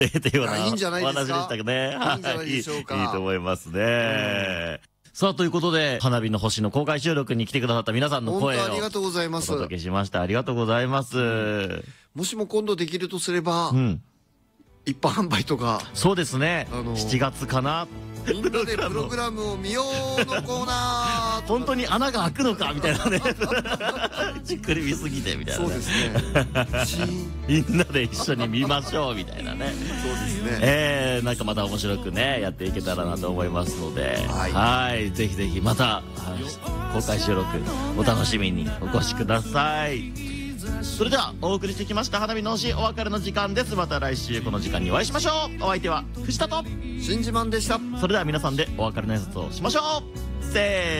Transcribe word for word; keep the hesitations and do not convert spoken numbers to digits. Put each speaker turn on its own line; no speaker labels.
っていうような
いやいいんじゃないですか
お話でしたけどね。
いいんじゃないでしょうか
はいいいと思いますね。さあ、ということで、花火の星の公開収録に来てくださった皆さんの
本
声を
当ありがとうございま
お
す。
届けしました。ありがとうございます。
もしも今度できるとすれば、
うん。
一般販売とか、
そうですね。
あのー
しちがつかな。
みんなでプログラムを見ようのコーナー
本当に穴が開くのかみたいなね。じっくり見すぎてみたいなね。
そうですね。シーン
みんなで一緒に見ましょうみたいなね。
そうですね。
えー、なんかまた面白くね、やっていけたらなと思いますので、
はい
はいぜひぜひまた、はい公開収録お楽しみにお越しください。それではお送りしてきました花火の星お別れの時間です。また来週この時間にお会いしましょう。お相手は藤田と
新自慢でした。
それでは皆さんでお別れの挨拶をしましょう。せーの。